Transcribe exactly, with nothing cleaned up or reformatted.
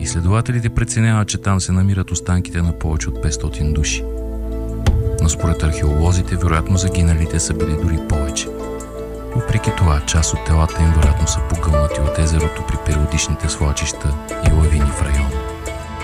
Изследователите преценяват, че там се намират останките на повече от петстотин души. Но според археолозите, вероятно загиналите са били дори повече. Въпреки това, част от телата им вероятно са погълнати от езерото при периодичните свлачища и лавини в района.